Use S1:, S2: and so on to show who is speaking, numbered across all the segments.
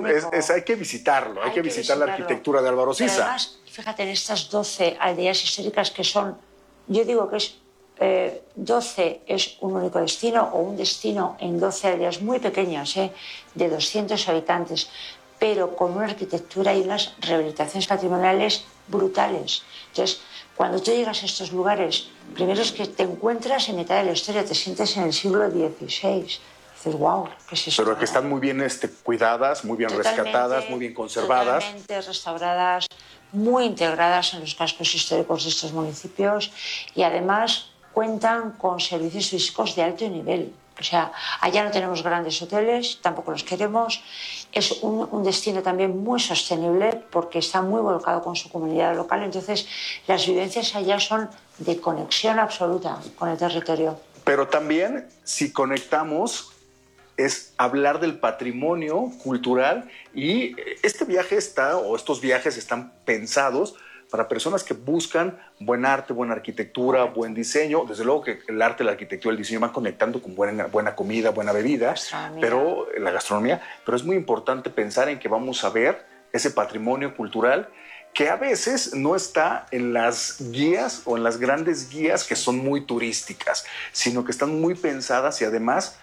S1: único.
S2: Hay que visitarlo, hay que visitar la arquitectura de Álvaro Siza.
S1: Pero además, fíjate, en estas 12 aldeas históricas que son, yo digo que es 12 es un único destino o un destino en 12 aldeas muy pequeñas, de 200 habitantes, pero con una arquitectura y unas rehabilitaciones patrimoniales brutales. Entonces, cuando tú llegas a estos lugares, primero es que te encuentras en mitad de la historia, te sientes en el siglo XVI. Dices, wow, ¿qué es esto?
S2: Pero que están muy bien cuidadas, muy bien rescatadas, muy bien conservadas.
S1: Totalmente restauradas, muy integradas en los cascos históricos de estos municipios y además cuentan con servicios turísticos de alto nivel. O sea, allá no tenemos grandes hoteles, tampoco los queremos. Es un destino también muy sostenible porque está muy volcado con su comunidad local. Entonces, las vivencias allá son de conexión absoluta con el territorio.
S2: Pero también, si conectamos, es hablar del patrimonio cultural y estos viajes están pensados para personas que buscan buen arte, buena arquitectura, buen diseño. Desde luego que el arte, la arquitectura y el diseño van conectando con buena comida, buena bebida, pero la gastronomía. Pero es muy importante pensar en que vamos a ver ese patrimonio cultural que a veces no está en las guías o en las grandes guías que son muy turísticas, sino que están muy pensadas y además,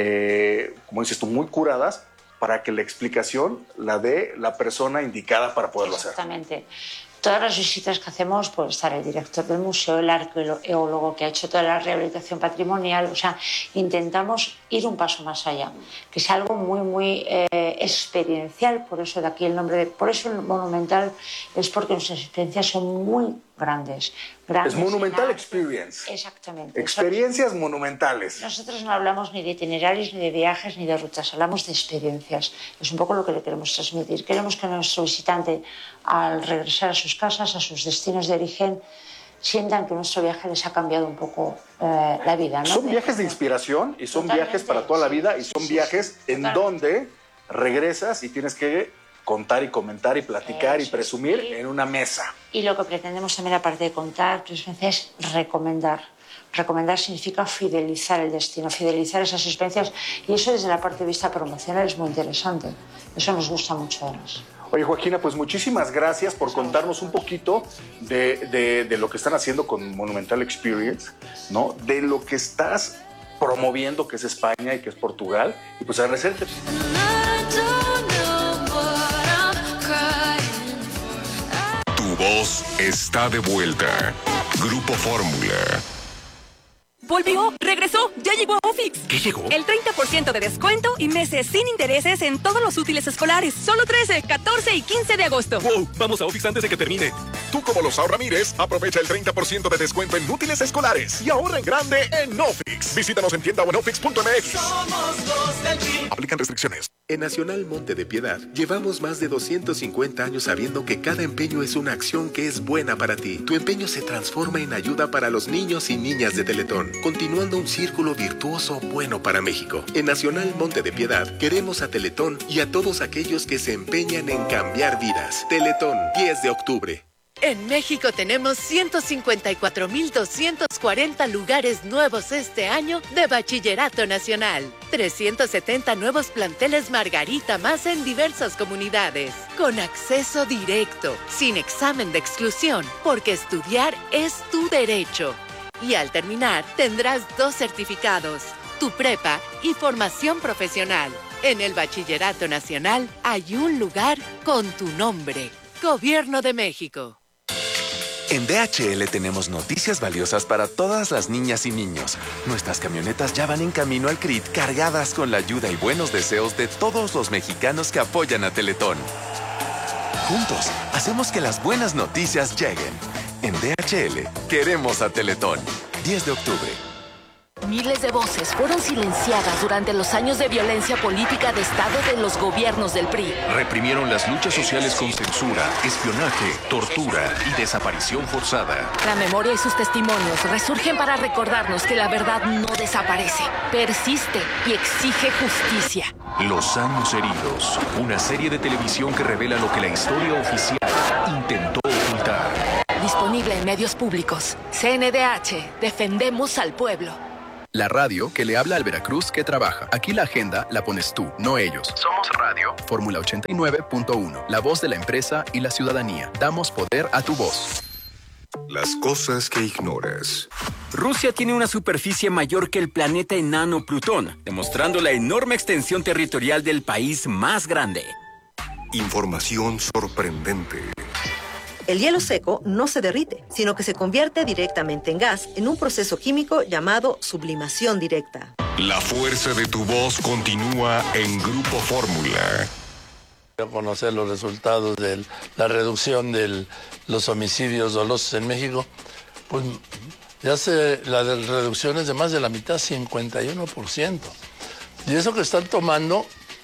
S2: como dices tú, muy curadas para que la explicación la dé la persona indicada para poderlo hacer.
S1: Exactamente. Todas las visitas que hacemos, puede estar el director del museo, el arqueólogo que ha hecho toda la rehabilitación patrimonial, o sea, intentamos ir un paso más allá, que es algo muy, muy experiencial, por eso de aquí el nombre, por eso el monumental es porque nuestras experiencias son muy grandes.
S2: Es Monumental Experience.
S1: Exactamente.
S2: Experiencias monumentales.
S1: Nosotros no hablamos ni de itinerarios, ni de viajes, ni de rutas, hablamos de experiencias. Es un poco lo que le queremos transmitir. Queremos que nuestro visitante, al regresar a sus casas, a sus destinos de origen, sientan que nuestro viaje les ha cambiado un poco la vida, ¿no?
S2: Son viajes de inspiración y son viajes para toda la vida y son viajes en donde regresas y tienes que contar y comentar y platicar y presumir en una mesa.
S1: Y lo que pretendemos también, aparte de contar, es recomendar. Recomendar significa fidelizar el destino, fidelizar esas experiencias, y eso desde la parte de vista promocional es muy interesante. Eso nos gusta mucho además.
S2: Oye, Joaquina, pues muchísimas gracias por contarnos un poquito de lo que están haciendo con Monumental Experience, ¿no? De lo que estás promoviendo, que es España y que es Portugal, y pues agradecerte.
S3: Tu voz está de vuelta. Grupo Fórmula.
S4: ¡Volvió! ¡Regresó! ¡Ya llegó a Ofix!
S3: ¿Qué llegó?
S4: El 30% de descuento y meses sin intereses en todos los útiles escolares. Solo 13, 14 y 15 de agosto.
S3: ¡Wow! Vamos a Ofix antes de que termine. Tú, como los ahorramires, aprovecha el 30% de descuento en útiles escolares y ahorra en grande en Ofix. Visítanos en tienda o en ofix.mx.
S5: Somos los del PRI.
S3: Aplican restricciones.
S6: En Nacional Monte de Piedad llevamos más de 250 años sabiendo que cada empeño es una acción que es buena para ti. Tu empeño se transforma en ayuda para los niños y niñas de Teletón, continuando un círculo virtuoso bueno para México. En Nacional Monte de Piedad queremos a Teletón y a todos aquellos que se empeñan en cambiar vidas. Teletón, 10 de octubre.
S7: En México tenemos 154,240 lugares nuevos este año de Bachillerato Nacional. 370 nuevos planteles Margarita más en diversas comunidades. Con acceso directo, sin examen de exclusión, porque estudiar es tu derecho. Y al terminar, tendrás 2 certificados, tu prepa y formación profesional. En el Bachillerato Nacional hay un lugar con tu nombre. Gobierno de México.
S8: En DHL tenemos noticias valiosas para todas las niñas y niños. Nuestras camionetas ya van en camino al CRIT cargadas con la ayuda y buenos deseos de todos los mexicanos que apoyan a Teletón. Juntos, hacemos que las buenas noticias lleguen. En DHL, queremos a Teletón. 10 de octubre.
S9: Miles de voces fueron silenciadas durante los años de violencia política de Estado de los gobiernos del PRI.
S3: Reprimieron las luchas sociales con censura, espionaje, tortura y desaparición forzada.
S9: La memoria y sus testimonios resurgen para recordarnos que la verdad no desaparece, persiste y exige justicia.
S3: Los años heridos, una serie de televisión que revela lo que la historia oficial intentó ocultar.
S9: Disponible en medios públicos. CNDH, defendemos al pueblo.
S10: la radio que le habla al Veracruz que trabaja. Aquí la agenda la pones tú, no ellos. Somos Radio Fórmula 89.1, la voz de la empresa y la ciudadanía. Damos poder a tu voz.
S6: Las cosas que ignoras.
S11: Rusia tiene una superficie mayor que el planeta enano Plutón, demostrando la enorme extensión territorial del país más grande.
S6: Información sorprendente.
S12: El hielo seco no se derrite, sino que se convierte directamente en gas en un proceso químico llamado sublimación directa.
S6: La fuerza de tu voz continúa en Grupo Fórmula.
S13: Conocer los resultados de la reducción de los homicidios dolosos en México, pues ya la reducción es de más de la mitad, 51%. Y eso que están tomando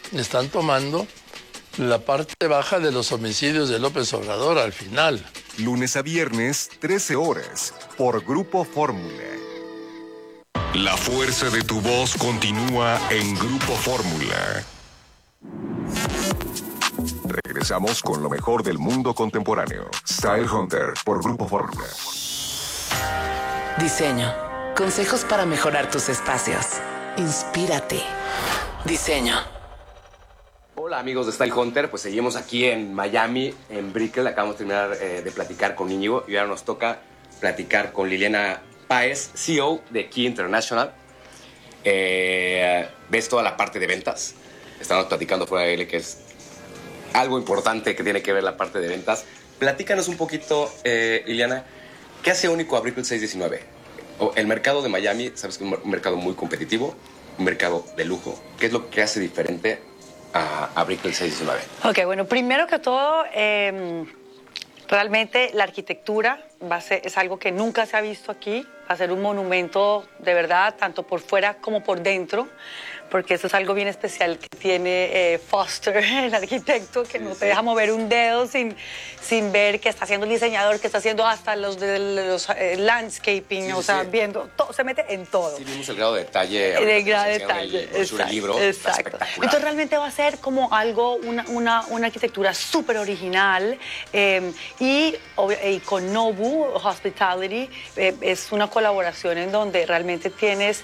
S13: la parte baja de los homicidios de López Obrador al final.
S6: Lunes a viernes, 13 horas, por Grupo Fórmula. La fuerza de tu voz continúa en Grupo Fórmula. Regresamos con lo mejor del mundo contemporáneo. Style Hunter por Grupo Fórmula.
S7: Diseño. Consejos para mejorar tus espacios. Inspírate. Diseño.
S14: Hola amigos de Style Hunter, pues seguimos aquí en Miami, en Brickell. Acabamos de terminar de platicar con Íñigo y ahora nos toca platicar con Liliana Páez, CEO de Key International. Ves toda la parte de ventas. Estamos platicando fuera de él que es algo importante que tiene que ver la parte de ventas. Platícanos un poquito, Liliana, ¿qué hace único a Brickell 619? El mercado de Miami, sabes que es un mercado muy competitivo, un mercado de lujo. ¿Qué es lo que hace diferente a Brickell 619?
S15: Ok, bueno, primero que todo, realmente la arquitectura es algo que nunca se ha visto aquí. Va a ser un monumento de verdad, tanto por fuera como por dentro, porque eso es algo bien especial que tiene Foster, el arquitecto, que no te deja mover un dedo sin ver qué está haciendo el diseñador, que está haciendo hasta los landscaping, o sea, viendo, todo, se mete en todo.
S14: Sí, vimos el grado de detalle.
S15: El grado de detalle,
S14: el libro.
S15: Exacto. Entonces realmente va a ser como algo, una arquitectura súper original y con Nobu Hospitality es una colaboración en donde realmente tienes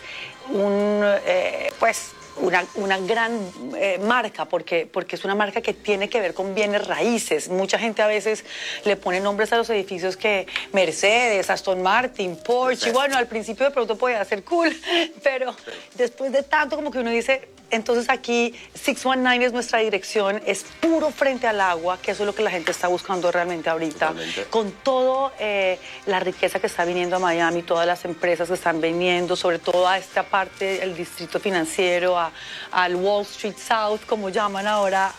S15: una gran marca, porque es una marca que tiene que ver con bienes raíces. Mucha gente a veces le pone nombres a los edificios que Mercedes, Aston Martin, Porsche, y bueno, al principio de pronto podía ser cool, pero después de tanto como que uno dice, entonces aquí 619 es nuestra dirección, es puro frente al agua, que eso es lo que la gente está buscando realmente ahorita. Totalmente. Con toda la riqueza que está viniendo a Miami, todas las empresas que están viniendo, sobre todo a esta parte, el distrito financiero, al Wall Street South, como llaman ahora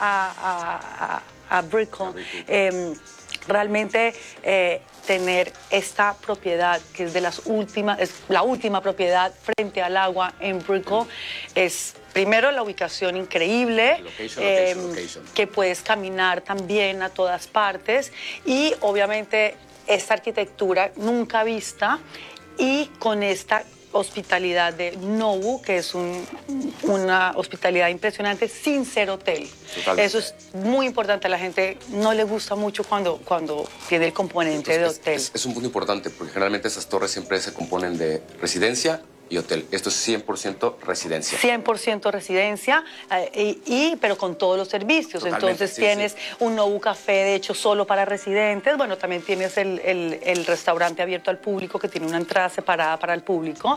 S15: a Brickell. Realmente tener esta propiedad, que es es la última propiedad frente al agua en Brickell, es primero la ubicación increíble, location. Que puedes caminar también a todas partes y obviamente esta arquitectura nunca vista y con esta hospitalidad de Nobu, que es una hospitalidad impresionante sin ser hotel. Totalmente. Eso es muy importante. A la gente no le gusta mucho cuando tiene el componente de hotel.
S14: Es un punto importante porque generalmente esas torres siempre se componen de residencia y hotel. Esto es 100% residencia.
S15: 100% residencia, pero con todos los servicios. Totalmente, entonces tienes un Nobu Café, de hecho, solo para residentes. Bueno, también tienes el restaurante abierto al público, que tiene una entrada separada para el público.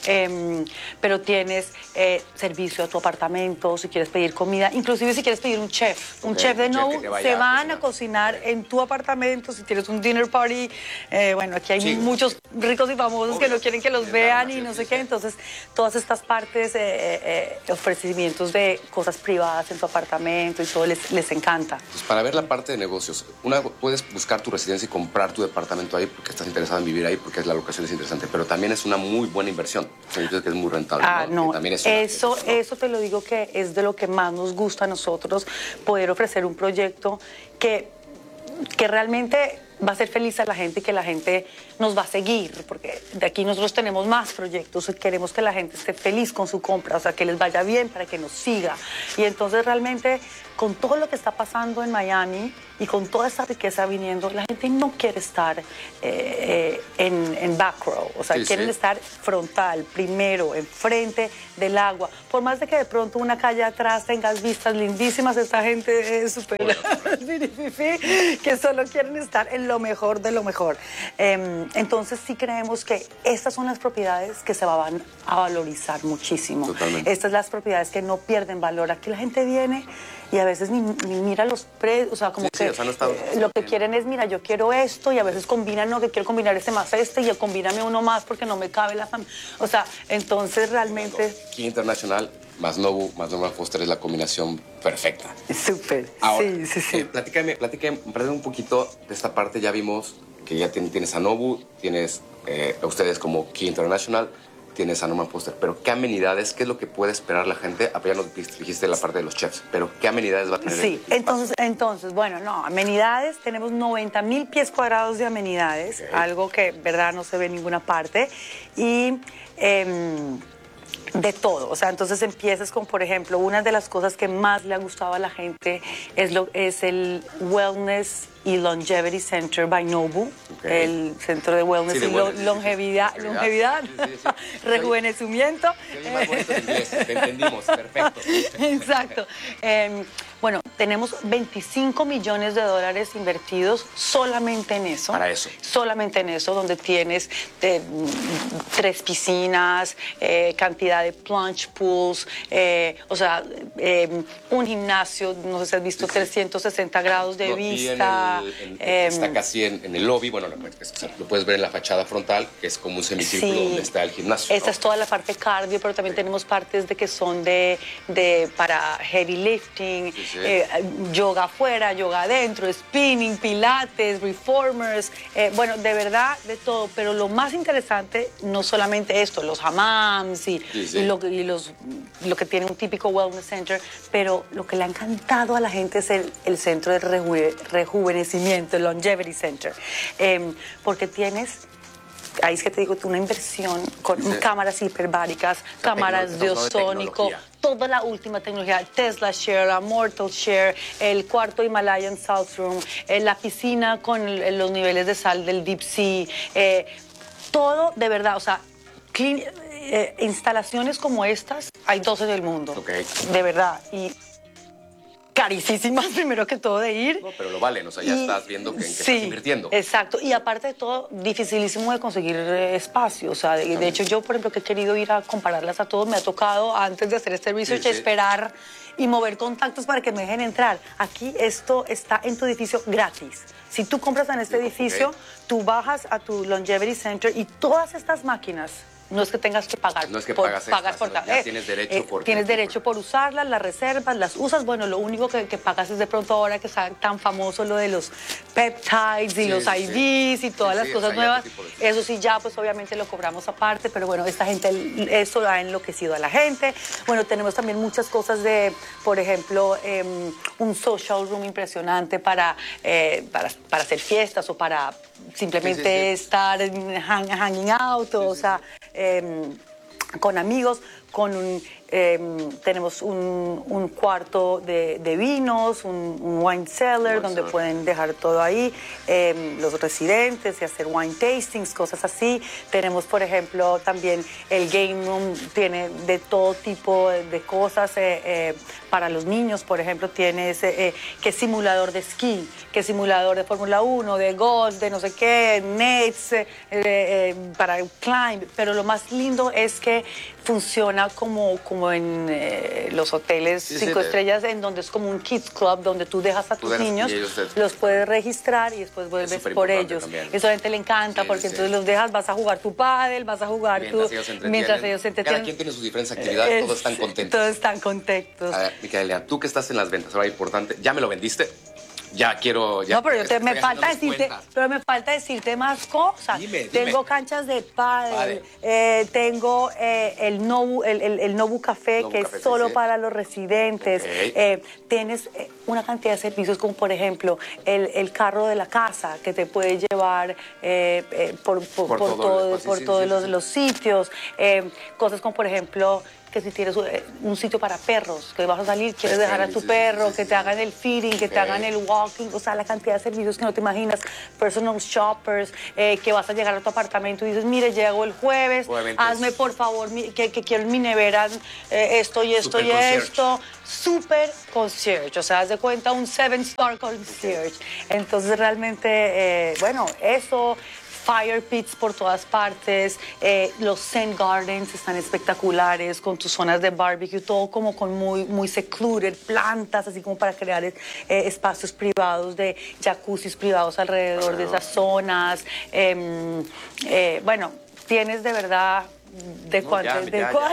S15: Pero tienes servicio a tu apartamento, si quieres pedir comida. Inclusive si quieres pedir un chef. Un chef de Nobu, se van a cocinar en tu apartamento. Si tienes un dinner party, bueno, aquí hay muchos ricos y famosos que no quieren que los vean y no sé qué. Entonces, todas estas partes, ofrecimientos de cosas privadas en tu apartamento y todo les encanta.
S14: Pues para ver la parte de negocios, puedes buscar tu residencia y comprar tu departamento ahí porque estás interesado en vivir ahí, porque la locación es interesante, pero también es una muy buena inversión. Significa que es muy rentable.
S15: No,
S14: también
S15: eso te lo digo que es de lo que más nos gusta a nosotros, poder ofrecer un proyecto que realmente va a ser feliz a la gente y que la gente nos va a seguir, porque de aquí nosotros tenemos más proyectos y queremos que la gente esté feliz con su compra, o sea, que les vaya bien para que nos siga. Y entonces realmente con todo lo que está pasando en Miami y con toda esta riqueza viniendo, la gente no quiere estar en back row, o sea, quieren estar frontal, primero, enfrente del agua. Por más de que de pronto una calle atrás tengas vistas lindísimas, esta gente es súper que solo quieren estar en lo mejor de lo mejor. Entonces sí creemos que estas son las propiedades que se van a valorizar muchísimo.
S14: Totalmente.
S15: Estas son las propiedades que no pierden valor. Aquí la gente viene y a veces ni mira los precios, o sea, como que lo que quieren es, mira, yo quiero esto, y a veces combinan, no, que quiero combinar este más este, y combíname uno más porque no me cabe la familia. O sea, entonces realmente...
S14: Key International más Nobu más Norman Foster es la combinación perfecta.
S15: Súper,
S14: Ahora,
S15: sí.
S14: Platícame un poquito de esta parte. Ya vimos que ya tienes a Nobu, tienes a ustedes como Key International, tienes a Norman Foster, pero ¿qué amenidades, qué es lo que puede esperar la gente? Ya nos dijiste la parte de los chefs, pero ¿qué amenidades va a tener?
S15: Sí, entonces, bueno, no, amenidades, tenemos 90,000 pies cuadrados de amenidades, algo que, verdad, no se ve en ninguna parte, y de todo, o sea, entonces empiezas con, por ejemplo, una de las cosas que más le ha gustado a la gente es el Wellness y Longevity Center by Nobu, el centro de wellness y longevidad, rejuvenecimiento.
S14: Más bonito en inglés, te entendimos, perfecto.
S15: Exacto. Bueno, tenemos $25 millones invertidos solamente en eso.
S14: Para eso.
S15: Solamente en eso, donde tienes 3 piscinas, cantidad de plunge pools, o sea, un gimnasio, no sé si has visto, 360 grados de vista.
S14: Está casi en el lobby, bueno, lo puedes ver en la fachada frontal, que es como un semicírculo donde está el gimnasio.
S15: Esta es toda la parte cardio, pero también tenemos partes de que son para heavy lifting, yoga afuera, yoga adentro, spinning, pilates, reformers, bueno, de verdad, de todo. Pero lo más interesante, no solamente esto, los hammams y lo que tiene un típico wellness center, pero lo que le ha encantado a la gente es el centro de rejuvenecimiento, el Longevity Center, porque tienes... Ahí es que te digo, una inversión con cámaras hiperbáricas, cámaras de ozónico, toda la última tecnología, Tesla Share, Mortal Share, el cuarto Himalayan Salt Room, la piscina con los niveles de sal del Deep Sea, todo de verdad, o sea, instalaciones como estas, hay 2 en el mundo, de verdad, y carísimas primero que todo de ir.
S14: No, pero lo valen, o sea, ya estás viendo que estás invirtiendo.
S15: Exacto, y aparte de todo, dificilísimo de conseguir espacio, o sea, de hecho yo, por ejemplo, que he querido ir a compararlas a todos, me ha tocado, antes de hacer este research, esperar y mover contactos para que me dejen entrar. Aquí esto está en tu edificio gratis. Si tú compras en este edificio, tú bajas a tu Longevity Center y todas estas máquinas, no es que tengas que pagar.
S14: No es que pagas por
S15: ya
S14: tienes derecho
S15: tienes derecho por usarlas, las reservas, las usas. Bueno, lo único que pagas es de pronto ahora que está tan famoso lo de los peptides y los IVs y todas las cosas nuevas. Eso sí, ya pues obviamente lo cobramos aparte, pero bueno, esta gente, eso ha enloquecido a la gente. Bueno, tenemos también muchas cosas de, por ejemplo, un social room impresionante para hacer fiestas o para simplemente estar hanging out, o sea, con amigos, tenemos un cuarto de vinos, un wine cellar donde pueden dejar todo ahí, los residentes y hacer wine tastings, cosas así. Tenemos, por ejemplo, también el game room, tiene de todo tipo de cosas para los niños. Por ejemplo, tienes que simulador de esquí, que simulador de Fórmula 1, de golf, de no sé qué, nets, para climb. Pero lo más lindo es que funciona como en los hoteles 5 estrellas, en donde es como un kids club, donde tú dejas a tus niños, los puedes registrar y después vuelves por ellos. Eso a la gente le encanta, porque entonces los dejas, vas a jugar tu pádel, vas a jugar mientras ellos se entretienen.
S14: Cada quien tiene sus diferentes actividades, todos están contentos.
S15: Todos están contentos.
S14: A ver, Micaela, tú que estás en las ventas, ahora importante, ¿ya me lo vendiste? Ya quiero...
S15: no, pero me falta decirte más cosas.
S14: Dime.
S15: Tengo canchas de pádel, tengo el Nobu Café, que es solo para los residentes. Tienes una cantidad de servicios como, por ejemplo, el carro de la casa, que te puede llevar por todos los sitios. Cosas como, por ejemplo, que si tienes un sitio para perros, que vas a salir, quieres dejar a tu perro, que te hagan el feeding, que te hagan el walking, o sea, la cantidad de servicios que no te imaginas, personal shoppers, que vas a llegar a tu apartamento y dices, mire, llego el jueves, hazme por favor, que quiero en mi nevera esto y esto y esto. Super concierge, o sea, haz de cuenta un 7-star concierge. Entonces realmente, bueno, eso... Fire pits por todas partes, los Zen Gardens están espectaculares, con tus zonas de barbecue, todo como con muy secluded, plantas, así como para crear espacios privados, de jacuzzis privados alrededor de esas zonas. Bueno, tienes de verdad de cuántas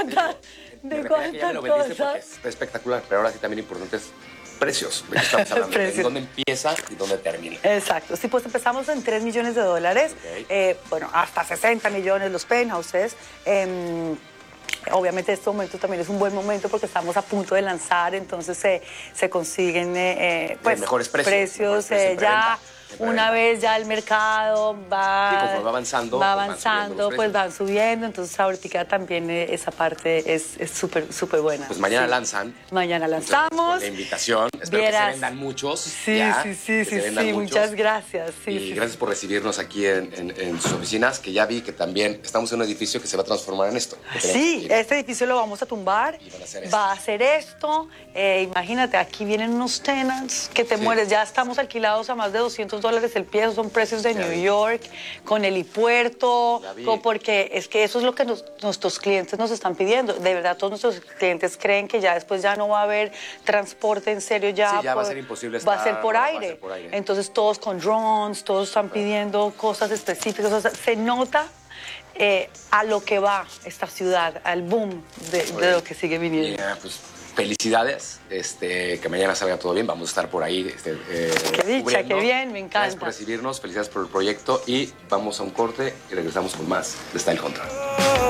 S15: cosas.
S14: Es espectacular, pero ahora sí también importantes precios, de que estamos hablando, de dónde empieza y dónde termina.
S15: Exacto, sí, pues empezamos en $3 millones, bueno, hasta 60 millones los penthouses. Obviamente este momento también es un buen momento porque estamos a punto de lanzar, entonces se consiguen pues, mejores precios ya. Una vez ya el mercado va avanzando, pues van subiendo, entonces ahorita también esa parte es súper buena.
S14: Pues mañana lanzan.
S15: Mañana lanzamos.
S14: La invitación, espero que se vendan muchos.
S15: Sí, muchas gracias.
S14: Y gracias por recibirnos aquí en sus oficinas, que ya vi que también estamos en un edificio que se va a transformar en esto.
S15: Sí, este edificio lo vamos a tumbar, va a hacer esto. Imagínate, aquí vienen unos tenants que te mueres, ya estamos alquilados a más de $200 el pie, esos son precios de New York, con helipuerto, porque es que eso es lo que nuestros clientes nos están pidiendo. De verdad, todos nuestros clientes creen que ya después ya no va a haber transporte en serio, ya
S14: va a ser imposible
S15: va a ser por aire. Entonces todos con drones, todos están pidiendo cosas específicas, o sea, se nota a lo que va esta ciudad, al boom de lo que sigue viniendo.
S14: Pues, felicidades, que mañana salga todo bien, vamos a estar por ahí.
S15: Qué dicha, qué bien, me encanta.
S14: Gracias por recibirnos, felicidades por el proyecto y vamos a un corte y regresamos con más de Style Control.